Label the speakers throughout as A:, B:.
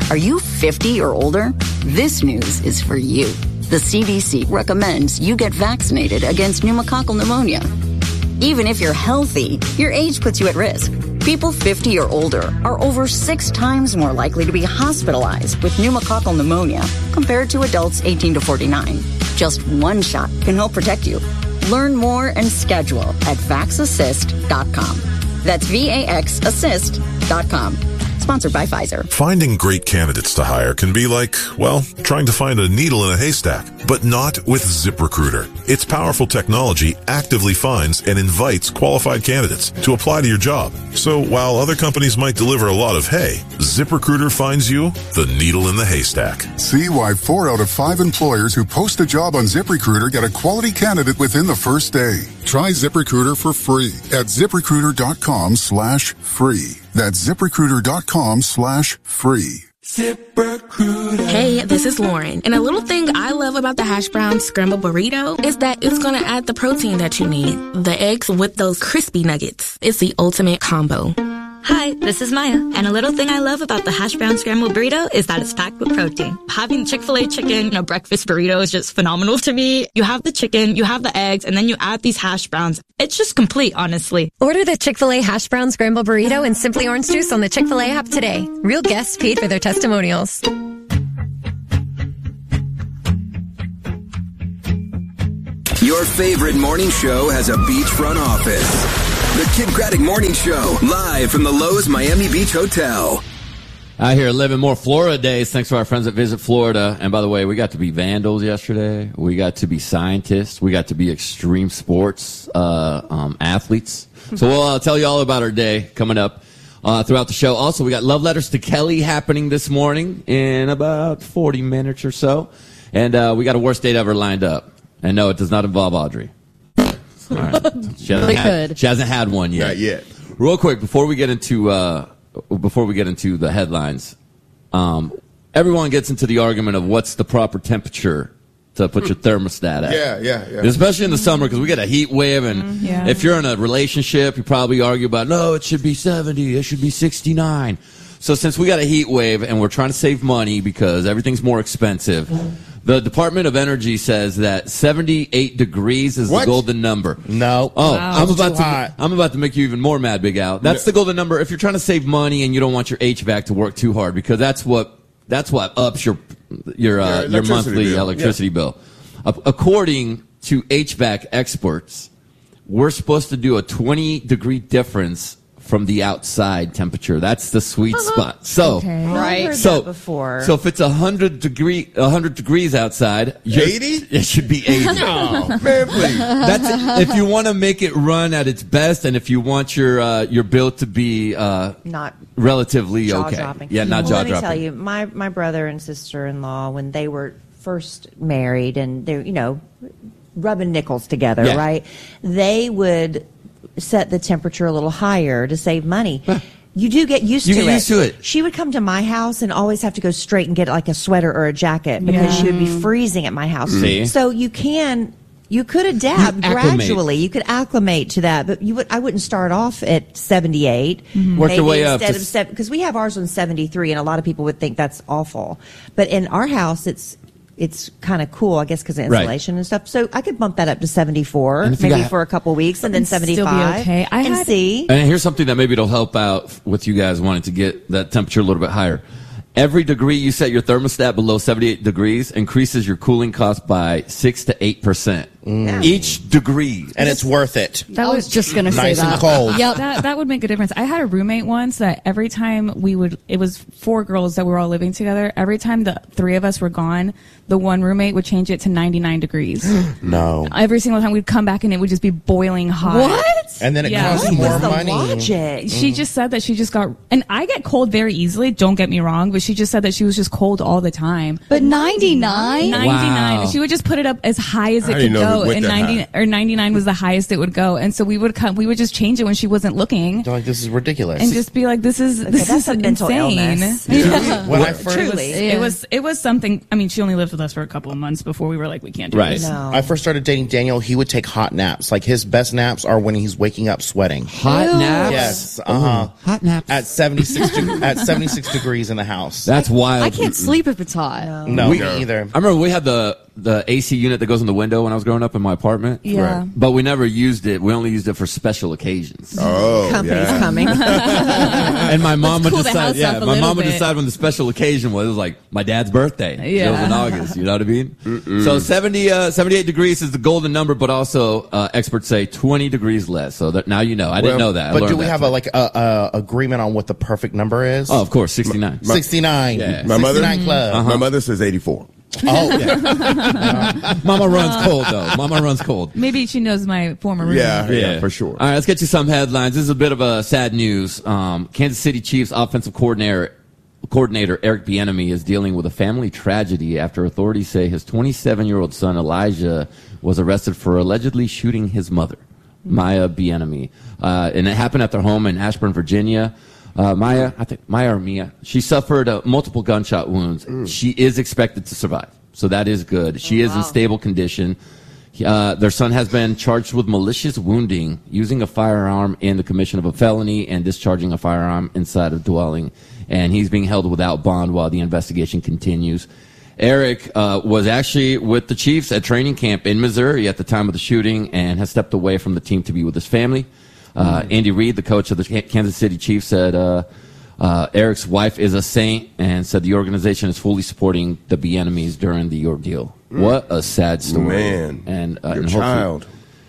A: Are you 50 or older? This news is for you. The CDC recommends you get vaccinated against pneumococcal pneumonia. Even if you're healthy, your age puts you at risk. People 50 or older are over 6 times more likely to be hospitalized with pneumococcal pneumonia compared to adults 18 to 49. Just one shot can help protect you. Learn more and schedule at vaxassist.com. That's VAXassist.com. Sponsored by Pfizer.
B: Finding great candidates to hire can be like, well, trying to find a needle in a haystack, but not with ZipRecruiter. Its powerful technology actively finds and invites qualified candidates to apply to your job. So while other companies might deliver a lot of hay, ZipRecruiter finds you the needle in the haystack.
C: See why 4 out of 5 employers who post a job on ZipRecruiter get a quality candidate within the first day. Try ZipRecruiter for free at ZipRecruiter.com/free. That's ZipRecruiter.com/free.
D: ZipRecruiter. Hey, this is Lauren. And a little thing I love about the hash brown scrambled burrito is that it's going to add the protein that you need. The eggs with those crispy nuggets. It's the ultimate combo.
E: Hi, this is Maya, and a little thing I love about the hash brown scrambled burrito is that it's packed with protein. Having Chick-fil-A chicken in a breakfast burrito is just phenomenal to me. You have the chicken, you have the eggs, and then you add these hash browns. It's just complete, honestly.
F: Order the Chick-fil-A hash brown scrambled burrito and Simply Orange Juice on the Chick-fil-A app today. Real guests paid for their testimonials.
G: Your favorite morning show has a beachfront office. The Kid Craddock Morning Show, live from the Lowe's Miami Beach Hotel.
H: Out here 11 more Florida days, thanks to our friends at Visit Florida. And by the way, we got to be vandals yesterday. We got to be scientists. We got to be extreme sports athletes. So we'll tell you all about our day coming up throughout the show. Also, we got Love Letters to Kelly happening this morning in about 40 minutes or so. And we got a worst date ever lined up. And no, it does not involve Audrey. All right. She hasn't had one yet.
I: Not yet.
H: Real quick, before we get into the headlines, everyone gets into the argument of what's the proper temperature to put your thermostat at.
I: Yeah.
H: Especially in the summer, because we get a heat wave, and if you're in a relationship, you probably argue about, no, it should be 70, it should be 69. So since we got a heat wave and we're trying to save money because everything's more expensive, the Department of Energy says that 78 degrees is the golden number.
I: No.
H: Oh,
I: wow.
H: I'm about to make you even more mad, Big Al. That's the golden number if you're trying to save money and you don't want your HVAC to work too hard, because that's what ups your monthly electricity bill. According to HVAC experts, we're supposed to do a 20-degree difference from the outside temperature. That's the sweet spot. So,
J: right.
H: So
J: before.
H: So if it's 100 degrees outside,
I: 80?
H: It should be 80.
I: No, man, please.
H: That's if you want to make it run at its best, and if you want your bill to be
J: not
H: relatively
J: jaw-dropping.
H: Okay. Yeah, not jaw-dropping.
J: Let me tell you, my brother and sister-in-law, when they were first married and they're rubbing nickels together, right? They would set the temperature a little higher to save money. You do get used to it.
H: You get used to it.
J: She would come to my house and always have to go straight and get like a sweater or a jacket because she would be freezing at my house.
H: See?
J: So you could adapt gradually. You could acclimate to that, but I wouldn't start off at 78.
H: Work your way up.
J: Instead of because we have ours on 73, and a lot of people would think that's awful. But in our house, it's kind of cool, I guess, because of insulation and stuff. So I could bump that up to 74, maybe for a couple weeks, and then 75.
D: Still be okay.
H: And here's something that maybe it'll help out with you guys wanting to get that temperature a little bit higher. Every degree you set your thermostat below 78 degrees increases your cooling cost by 6 to 8%. Each degree.
I: And it's worth it.
K: I was just going to say that.
I: Nice and cold.
K: Yep. That would make a difference. I had a roommate once that every time it was 4 girls that were all living together. Every time the 3 of us were gone, the one roommate would change it to 99 degrees.
I: No.
K: Every single time we'd come back and it would just be boiling hot.
J: What?
I: And then it costs more money.
J: Logic?
K: She just said that she just got, and I get cold very easily, don't get me wrong, but she just said that she was just cold all the time. But 99? 99.
H: Wow.
K: She would just put it up as high as it
I: I didn't
K: could
I: know
K: go,
L: went
K: and
L: that
K: 90
L: high.
K: or 99 was the highest it would go, and so we would just change it when she wasn't looking.
I: They're like, this is ridiculous.
K: And just be like, this is
J: that's a mental
K: insane.
J: illness.
I: When I first,
J: Truly.
K: It was something. I mean, she only lived with us for a couple of months before we were like, we can't do
H: Right.
K: this.
J: No.
I: I first started dating Daniel, he would take hot naps. Like his best naps are when he's waking up sweating.
H: Hot naps.
I: Yes,
H: Hot naps
I: at 76 degrees in the house.
H: That's wild.
M: I can't sleep if it's hot.
I: No, me either.
H: I remember we had the AC unit that goes in the window when I was growing up in my apartment.
K: Yeah. Right.
H: But we never used it. We only used it for special occasions.
L: Oh,
J: Company's
L: yeah.
J: coming.
H: And my mom would
K: cool the
H: decide.
K: house
H: Yeah,
K: off a
H: my
K: little
H: mom would
K: bit.
H: decide when the special occasion was. It was like my dad's birthday.
K: Yeah.
H: It was in August. You know what I mean? So 78 degrees is the golden number, but also experts say 20 degrees less. So that now you know. I didn't know that. I
I: But do
H: learned
I: we
H: that
I: have
H: today.
I: a agreement on what the perfect number is?
H: Oh, of course, 69.
I: 69.
H: Yeah.
L: My mother,
I: 69 club.
L: my mother says 84.
I: Oh, yeah.
H: Mama runs cold though. Mama runs cold.
K: Maybe she knows my former roommate.
L: Yeah, for sure.
H: All right, let's get you some headlines. This is a bit of a sad news. Kansas City Chiefs offensive coordinator Eric Bieniemy is dealing with a family tragedy after authorities say his 27-year-old son Elijah was arrested for allegedly shooting his mother, Maya Bieniemy, and it happened at their home in Ashburn, Virginia. Maya or Mia, she suffered multiple gunshot wounds. She is expected to survive, so that is good. She is in stable condition. Their son has been charged with malicious wounding, using a firearm in the commission of a felony, and discharging a firearm inside a dwelling. And he's being held without bond while the investigation continues. Eric was actually with the Chiefs at training camp in Missouri at the time of the shooting and has stepped away from the team to be with his family. Andy Reid, the coach of the Kansas City Chiefs, said Eric's wife is a saint and said the organization is fully supporting the Bienemys during the ordeal. What a sad story.
L: Man.
H: And
L: Your
H: and
L: child.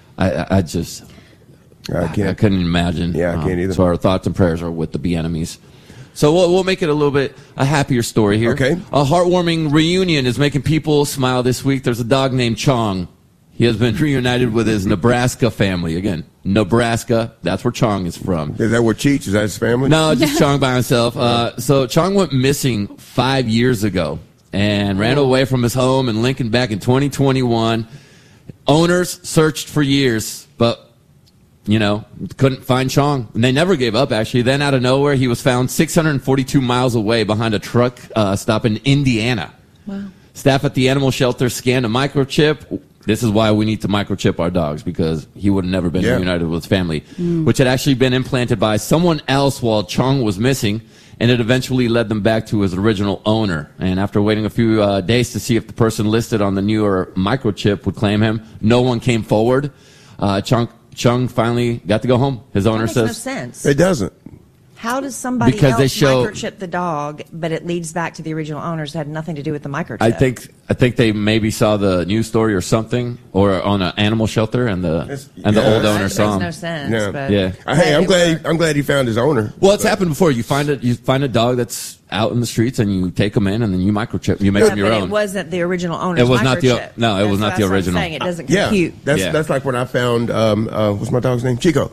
H: I just I couldn't imagine.
L: Yeah, I can't either.
H: So our thoughts and prayers are with the Bienemys. So we'll make it a little bit a happier story here.
L: Okay.
H: A heartwarming reunion is making people smile this week. There's a dog named Chong. He has been reunited with his Nebraska family. Again, Nebraska, that's where Chong is from.
L: Is that where Cheech? Is that his family?
H: No, just Chong by himself. So Chong went missing 5 years ago and ran away from his home in Lincoln back in 2021. Owners searched for years, but couldn't find Chong. And they never gave up, actually. Then out of nowhere, he was found 642 miles away behind a truck stop in Indiana.
K: Wow.
H: Staff at the animal shelter scanned a microchip. This is why we need to microchip our dogs, because he would have never been reunited with his family, which had actually been implanted by someone else while Chong was missing, and it eventually led them back to his original owner. And after waiting a few days to see if the person listed on the newer microchip would claim him, no one came forward. Chung finally got to go home. His owner
J: That makes
H: says
J: no sense.
L: It doesn't.
J: How does somebody
H: Because they
J: else
H: show-
J: microchip the dog, but it leads back to the original owners that had nothing to do with the microchip?
H: I think they maybe saw the news story or something, or on an animal shelter, and the old owner
J: That
H: saw him.
J: makes no sense.
L: Yeah.
J: But
H: Yeah.
L: Hey, I'm
J: it
L: glad he found his owner.
H: Well, it's happened before. You find a dog that's out in the streets, and you take them in, and then you microchip. You make them your
J: but
H: own.
J: it wasn't the original owner's
H: It was not the-
J: microchip.
H: no, it was
J: That's
H: not the
J: what I'm
H: original.
J: saying. It doesn't
L: Yeah,
J: compute.
L: that's like when I found what's my dog's name? Chico.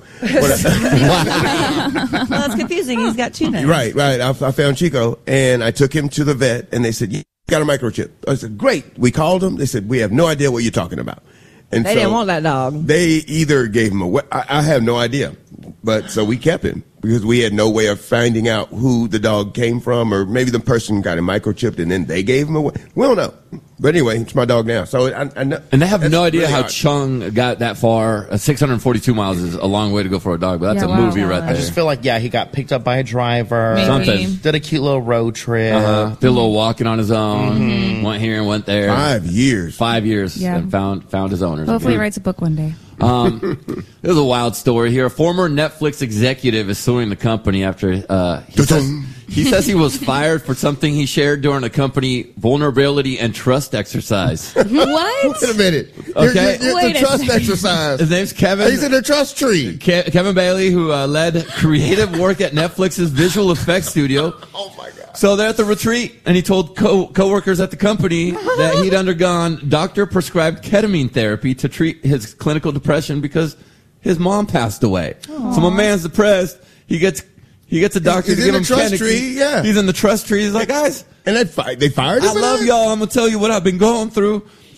J: Well, it's confusing. He's got two names.
L: Right. I found Chico, and I took him to the vet, and they said, "You got a microchip." I said, "Great." We called them. They said, "We have no idea what you're talking about." And
J: They didn't want that dog.
L: They either gave him away. I have no idea, but so we kept him because we had no way of finding out who the dog came from, or maybe the person got him microchipped and then they gave him away. We don't know. But anyway, it's my dog now. So I know.
H: And they have
L: That's
H: no idea
L: really
H: how
L: odd.
H: Chung got that far. 642 miles is a long way to go for a dog, but that's
K: Yeah,
H: a
K: wow.
H: movie right
I: I
H: there.
I: just feel like, he got picked up by a driver.
K: Maybe.
H: Something.
I: Did a cute little road trip.
H: Did a little walking on his own. Went here and went there.
L: 5 years.
H: 5 years,
K: Yeah.
H: and found his owners.
K: Hopefully, he writes a book one day.
H: There's a wild story here. A former Netflix executive is suing the company after he says he was fired for something he shared during a company vulnerability and trust exercise.
M: What?
L: Wait a minute.
H: Okay.
L: You're
M: Wait
L: the
M: a
L: trust
M: second.
L: exercise.
H: His name's Kevin.
L: He's in the trust tree.
H: Kevin Bailey, who led creative work at Netflix's visual effects studio.
L: Oh my God.
H: So they're at the retreat, and he told co-workers at the company that he'd undergone doctor-prescribed ketamine therapy to treat his clinical depression because his mom passed away.
M: Aww.
H: So my man's depressed. He gets a doctor
L: He's
H: to give
L: in
H: him
L: the trust
H: ketamine.
L: tree, yeah.
H: He's in the trust tree. He's like, guys,
L: And they fired him.
H: I love y'all. I'm gonna tell you what I've been going through.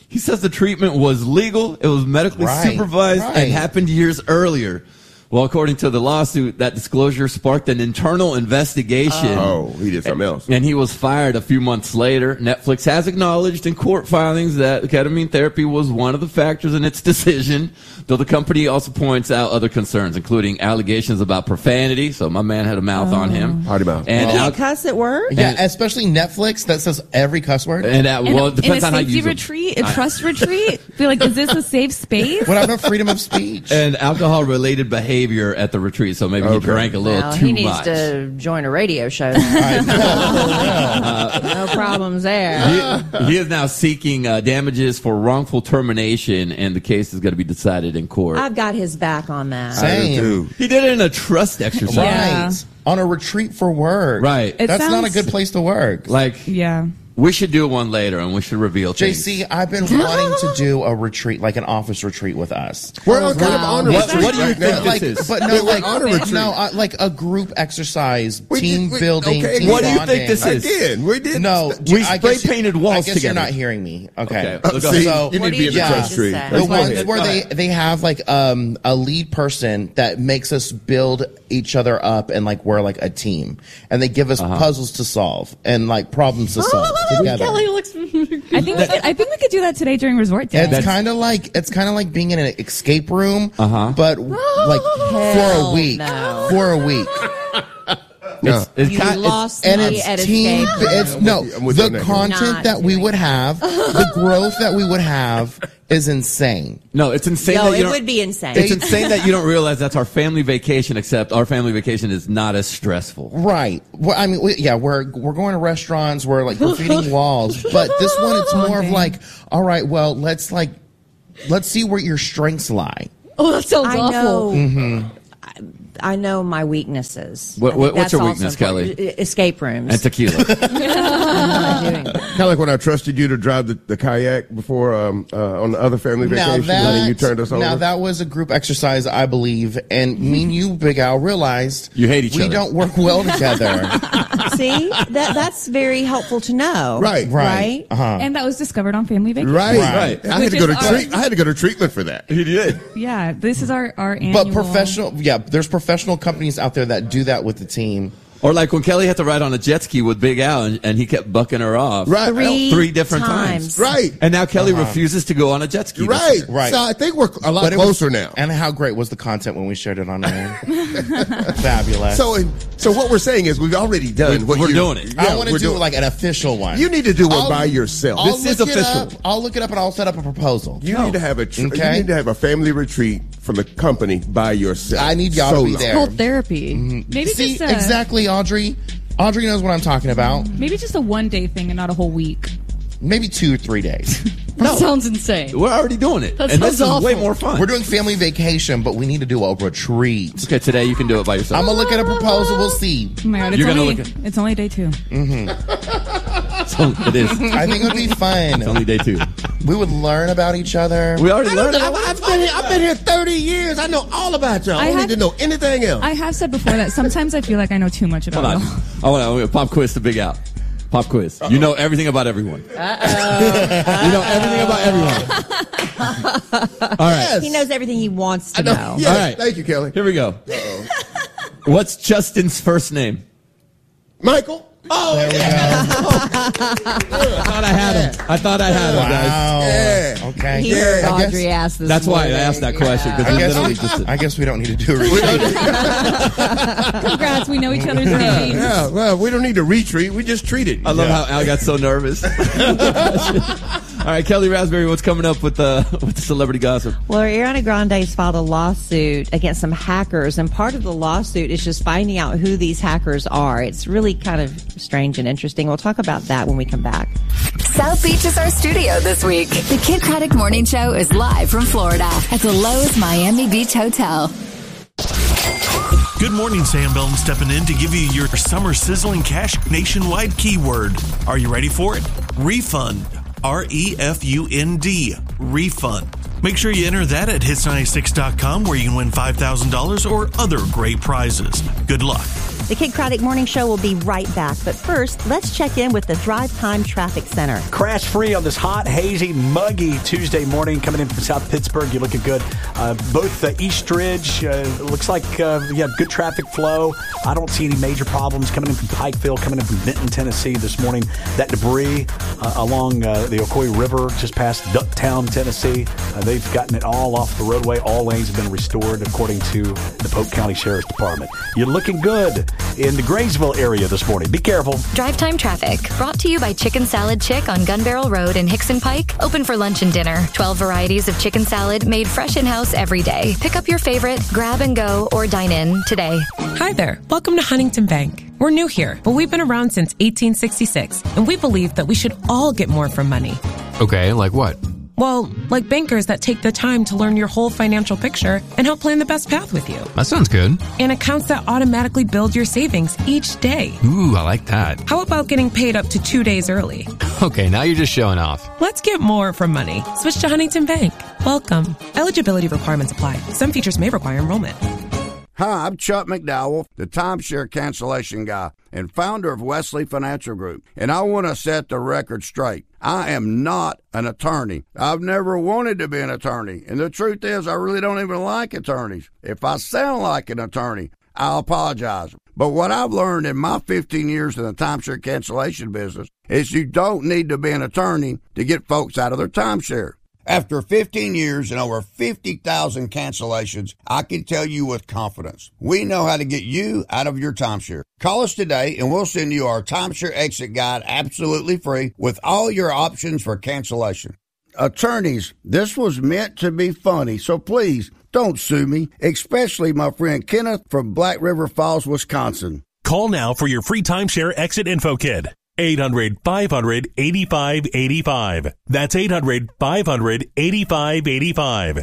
H: He says the treatment was legal, it was medically supervised, and happened years earlier. Well, according to the lawsuit, that disclosure sparked an internal investigation.
L: Oh, he did something else.
H: And he was fired a few months later. Netflix has acknowledged in court filings that ketamine therapy was one of the factors in its decision, though the company also points out other concerns, including allegations about profanity. So my man had a mouth on him.
L: Hardy mouth.
H: And
J: Can't cuss at work?
I: Yeah, especially Netflix that says every cuss word.
H: And well, it depends on how you use them.
K: retreat, a trust retreat. Feel like, is this a safe space?
I: What about freedom of speech?
H: And alcohol-related behavior at the retreat, so maybe he drank a little too much.
J: He needs to join a radio show. No problems there.
H: He is now seeking damages for wrongful termination, and the case is going to be decided in court.
J: I've got his back on that.
I: Same.
H: He did it in a trust exercise.
I: Right. On a retreat for work.
H: Right.
I: That's not a good place to work.
H: Like,
K: yeah.
H: We should do one later, and we should reveal things.
I: JC, I've been wanting to do a retreat, like an office retreat with us.
L: We're on kind of honor retreat.
H: What do you think
I: like,
H: this is?
I: But no, like,
L: honor retreat.
I: like a group exercise, team building.
L: Okay.
I: Team
H: What do you
I: bonding.
H: think this is?
L: We did.
I: No,
H: We
I: I
H: spray
I: guess
H: painted walls
I: I guess
H: together.
I: you're not hearing me. Okay.
L: See,
I: So
L: you need to be in the
J: Yeah.
L: trust tree.
J: The
I: the
L: Go
I: ones
L: ahead.
I: where they have like a lead person that makes us build each other up and like we're like a team, and they give us puzzles to solve and like problems to solve together.
K: I think we could do that today during resort day.
I: It's kind of like being in an escape room, but like for a week.
J: No.
I: For a week.
J: You lost
I: And
J: me
I: it's
J: at
I: team.
J: escape room.
I: It's no
L: I'm with you on
I: the
L: that.
I: content
J: Not
I: that we
J: doing
I: would have, the growth that we would have is insane.
H: No, it's insane.
J: No,
H: that you
J: it
H: don't-
J: would be insane.
H: It's insane that you don't realize that's our family vacation, except our family vacation is not as stressful.
I: Right. Well, I mean, we're going to restaurants, we're like graffitiing walls, but this one it's more of like, all right, well, let's see where your strengths lie.
M: Oh, that sounds
J: I
M: awful.
J: know. I know my weaknesses.
H: What's
J: I think that's
H: your
J: also
H: weakness,
J: important.
H: Kelly?
J: Escape rooms.
H: And tequila.
J: I'm not doing that.
L: Kind of like when I trusted you to drive the kayak before on the other family vacation, and then you turned us over.
I: Now that was a group exercise, I believe, and me and you, Big Al, realized
H: You hate each
I: we
H: other.
I: don't work well together.
J: See, that's very helpful to know.
L: Right.
J: Right.
K: And that was discovered on family vacation.
L: Right.
H: Right.
L: I had to
K: Which
L: go to
K: is our-
L: I had to go to treatment for that.
H: He did.
K: Yeah, this is our annual.
I: But there's professional companies out there that do that with the team.
H: Or like when Kelly had to ride on a jet ski with Big Al, and he kept bucking her off.
L: Right.
H: Three different times.
L: Right.
H: And now Kelly refuses to go on a jet ski. this
L: Right.
H: year.
I: Right.
L: So I think we're a lot
I: But it was-
L: closer now.
I: And how great was the content when we shared it on air? Fabulous.
L: So what we're saying is we've already done what
H: We're
L: you-
H: doing it.
I: I want to
L: we're
I: do
L: doing-
I: like an official one.
L: You need to do one
I: I'll-
L: by yourself.
I: I'll
H: This is
I: look it
H: official.
I: up. I'll look it up and I'll set up a proposal.
L: You need to have you
I: Okay.
L: need to have a family retreat from the company by yourself.
I: I need y'all to be
L: Solo.
I: there.
M: Called therapy.
K: Maybe
I: See,
K: just
I: exactly, Audrey. Audrey knows what I'm talking about.
K: Maybe just a 1 day thing and not a whole week.
I: Maybe 2 or 3 days.
M: That sounds insane.
H: We're already doing it.
M: That
H: and this is
M: sounds
H: way
M: awful.
H: more fun.
I: We're doing family vacation, but we need to do a retreat.
H: Okay, today you can do it by yourself.
I: I'm gonna look at a proposal. We'll see.
K: Oh my God,
H: You're gonna look at-
K: it's only day 2.
H: So it is.
I: I think it would be fun.
H: It's only day 2.
I: We would learn about each other.
H: We already learned it.
L: I've been here 30 years. I know all about y'all. I don't need to know anything else.
K: I have said before that sometimes I feel like I know too much about
H: Hold on.
K: y'all.
H: I want to pop quiz to Big Al. Pop quiz. You know everything about everyone. You know everything about everyone. All right.
J: He knows everything he wants to know.
L: Yes,
H: All right.
L: Thank you, Kelly.
H: Here we go. What's Justin's first name?
L: Michael.
H: Oh,
I: There we go.
H: I thought I had him. I thought I had him, guys.
I: Wow.
L: Yeah.
I: Okay.
J: He heard
I: I guess-
J: Audrey ask this.
H: That's why I
J: morning.
H: asked that question,
I: I
H: because literally
I: guess,
H: just
I: I guess we don't need to do a retreat.
K: Congrats, we know each other's names.
L: Yeah, well, we don't need to retreat. We just treat it.
H: I love how Al got so nervous. All right, Kelly Raspberry, what's coming up with the celebrity gossip?
J: Well, Ariana Grande's filed a lawsuit against some hackers, and part of the lawsuit is just finding out who these hackers are. It's really kind of strange and interesting. We'll talk about that when we come back.
A: South Beach is our studio this week. The Kid Craddock Morning Show is live from Florida at the Lowe's Miami Beach Hotel.
N: Good morning, Sam Belton stepping in to give you your summer sizzling cash nationwide keyword. Are you ready for it? Refund. REFUND. Refund. Make sure you enter that at hits96.com where you can win $5,000 or other great prizes. Good luck.
O: The Kid Craddock Morning Show will be right back. But first, let's check in with the Drive Time Traffic Center.
P: Crash free on this hot, hazy, muggy Tuesday morning coming in from South Pittsburgh. You're looking good. Both East Ridge looks like you have good traffic flow. I don't see any major problems coming in from Pikeville, coming in from Benton, Tennessee this morning. That debris along the Ocoee River just past Ducktown, Tennessee, they've gotten it all off the roadway. All lanes have been restored according to the Polk County Sheriff's Department. You're looking good in the Graysville area this morning. Be careful.
Q: Drive Time Traffic, brought to you by Chicken Salad Chick on Gun Barrel Road in Hickson Pike. Open for lunch and dinner. 12 varieties of chicken salad made fresh in-house every day. Pick up your favorite, grab and go, or dine in today.
R: Hi there. Welcome to Huntington Bank. We're new here, but we've been around since 1866, and we believe that we should all get more from money.
S: Okay, like what?
R: Well, like bankers that take the time to learn your whole financial picture and help plan the best path with you.
S: That sounds good.
R: And accounts that automatically build your savings each day.
S: Ooh, I like that.
R: How about getting paid up to 2 days early?
S: Okay, now you're just showing off.
R: Let's get more from money. Switch to Huntington Bank. Welcome. Eligibility requirements apply. Some features may require enrollment.
T: Hi, I'm Chuck McDowell, the timeshare cancellation guy and founder of Wesley Financial Group, and I want to set the record straight. I am not an attorney. I've never wanted to be an attorney, and the truth is I really don't even like attorneys. If I sound like an attorney, I'll apologize. But what I've learned in my 15 years in the timeshare cancellation business is you don't need to be an attorney to get folks out of their timeshare. After 15 years and over 50,000 cancellations, I can tell you with confidence, we know how to get you out of your timeshare. Call us today and we'll send you our timeshare exit guide absolutely free with all your options for cancellation. Attorneys, this was meant to be funny, so please don't sue me, especially my friend Kenneth from Black River Falls, Wisconsin.
N: Call now for your free timeshare exit info kit. 800-500-8585. That's 800-500-8585.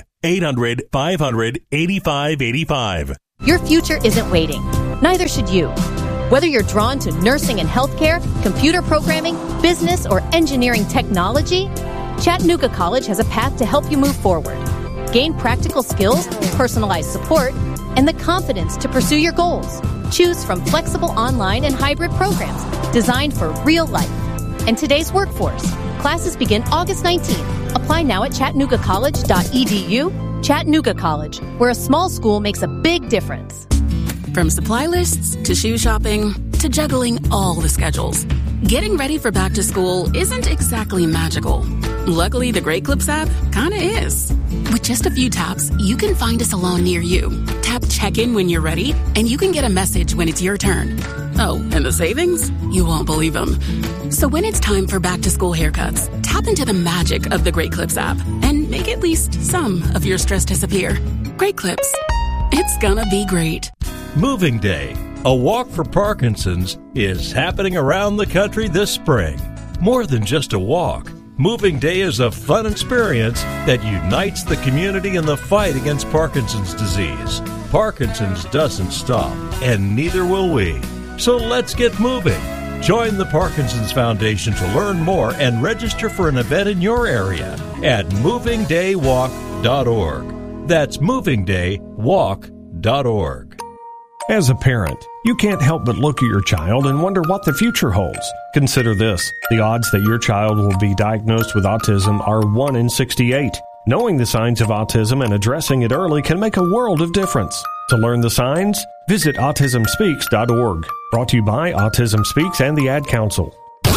N: 800-500-8585.
U: Your future isn't waiting. Neither should you. Whether you're drawn to nursing and healthcare, computer programming, business, or engineering technology, Chattanooga College has a path to help you move forward. Gain practical skills, personalized support, and the confidence to pursue your goals. Choose from flexible online and hybrid programs designed for real life and today's workforce. Classes begin August 19th. Apply now at ChattanoogaCollege.edu. Chattanooga College, where a small school makes a big difference.
D: From supply lists to shoe shopping to juggling all the schedules, getting ready for back to school isn't exactly magical. Luckily, the Great Clips app kinda is. With just a few taps, you can find a salon near you. Tap check-in when you're ready, and you can get a message when it's your turn. Oh, and the savings? You won't believe them. So when it's time for back-to-school haircuts, tap into the magic of the Great Clips app and make at least some of your stress disappear. Great Clips. It's gonna be great.
V: Moving Day, a walk for Parkinson's, is happening around the country this spring. More than just a walk, Moving Day is a fun experience that unites the community in the fight against Parkinson's disease. Parkinson's doesn't stop, and neither will we. So let's get moving. Join the Parkinson's Foundation to learn more and register for an event in your area at movingdaywalk.org. That's movingdaywalk.org.
W: As a parent, you can't help but look at your child and wonder what the future holds. Consider this. The odds that your child will be diagnosed with autism are 1 in 68. Knowing the signs of autism and addressing it early can make a world of difference. To learn the signs, visit autismspeaks.org. Brought to you by Autism Speaks and the Ad Council.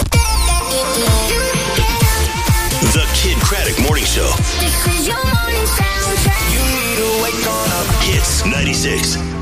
X: The Kid Craddock Morning Show. Hits 96.